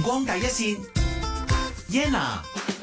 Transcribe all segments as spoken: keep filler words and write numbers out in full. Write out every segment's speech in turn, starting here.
光第一線 Yenna。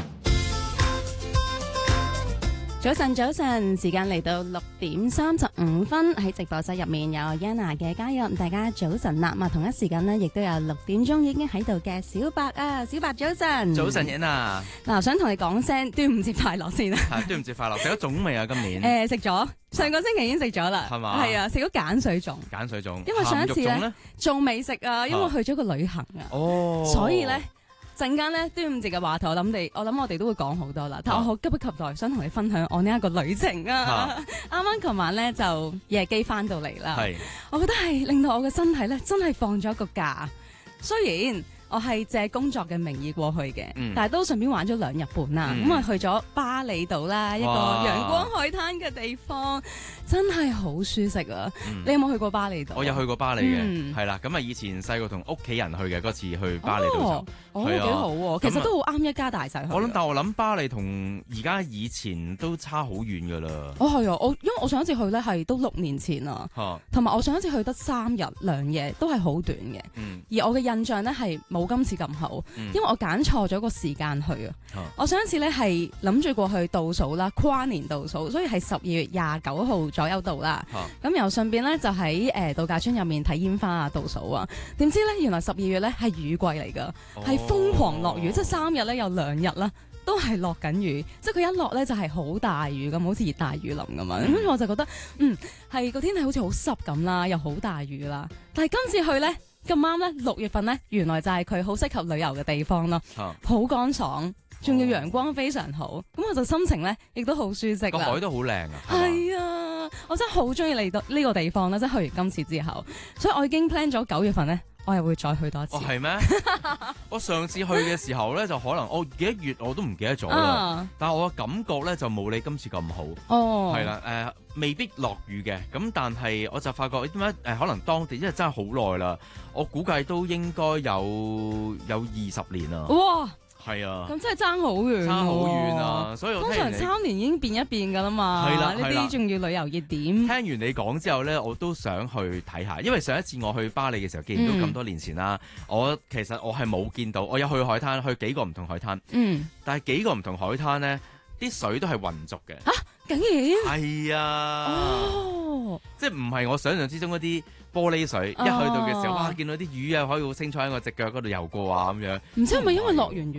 早晨，早晨，時間嚟到六點三十五分，喺直播室入面有 Yenna 嘅加入，大家早晨啦！咁同一時間呢，亦都有六點鐘已經喺度嘅小白啊，小白早晨， 早晨，Yenna。 嗱，想同你講聲端午節快樂先啦！ 係端午節快樂，食咗粽未啊？今年誒食咗，上個星期已經食咗啦， 係嘛？ 係啊，食咗鹼水粽， 鹼水粽， 因為上一次咧咧仲未食啊，因為去咗個旅行啊， 哦， 所以咧。陣間咧端午節嘅話題，我諗你，我諗我哋都會講好多啦。但我好急不及待，想同你分享我呢一個旅程啊！啱啱琴晚咧就夜機翻到嚟啦， 係， 我覺得係令到我嘅身體咧真係放咗一個假。雖然我係借工作嘅名義過去嘅， 嗯、 但係都順便玩咗兩日半啦。咁啊、嗯、去咗巴厘島啦，一個陽光海灘嘅地方。真係好舒適啊！嗯、你有冇去過巴厘島？ 我有去過巴厘嘅，係啦、嗯。咁啊，以前細個同屋企人去嘅嗰次去巴厘島就， 哦，幾、哦、好喎、啊！其實都好啱一家大細去。我諗， 但我諗巴厘同而家以前都差好遠噶啦。 哦，係啊！我因為我上一次去咧係都六年前啦，同埋、啊、我上一次去得三日兩夜，都係好短嘅。嗯、而我嘅印象咧係冇今次咁好，嗯、因為我揀錯咗個時間去啊。我上一次咧係諗住過去倒數啦，跨年倒數，所以係十二月廿九號左右到啦，咁又順便咧就喺誒度假村入面睇煙花啊、倒數啊，點知咧原來十二月咧係雨季嚟噶，係瘋、哦、狂落雨，即係三日咧有兩日啦都係落緊雨，即係佢一落咧就係好大雨咁，好似熱帶雨林咁嘛。咁、嗯、我就覺得嗯係個天氣好似好濕咁啦，又好大雨啦，但係今次去咧咁啱咧六月份咧，原來就係佢好適合旅遊嘅地方咯，好乾、啊、爽。仲要陽光非常好，咁、哦、我就心情咧亦都好舒適啦。個海都好靚啊！ 係啊，我真係好中意嚟到呢個地方啦！即係去完今次之後，所以我已經 plan 咗九月份咧，我又會再去多一次。哦，係咩？ 我上次去嘅時候咧，就可能我幾多月我都唔記得咗啦。啊、但係我嘅感覺咧就冇你今次咁好。哦，係啦，誒、呃，未必落雨嘅，咁但係我就發覺點解誒，可能當地因為真係好耐啦，我估計都應該有有二十年啦。哇！係啊，咁真係爭好遠，爭好遠啊！所以我通常三年已經變一變噶啦嘛。係啦，呢啲仲要旅遊熱點。聽完你講之後咧，我都想去睇下，因為上一次我去巴厘嘅時候，見到咁多年前啦，嗯、我其實我係冇見到，我有去海灘，去幾個唔同海灘。嗯，但係幾個唔同海灘咧，啲水都係渾濁嘅。 吓、啊，竟然係啊！哦，即係唔係我想象之中嗰啲玻璃水，哦、一去到嘅時候，哇，見到啲魚啊，可以好清楚喺我隻腳嗰度游過啊，咁樣。 唔知係咪因為落完雨？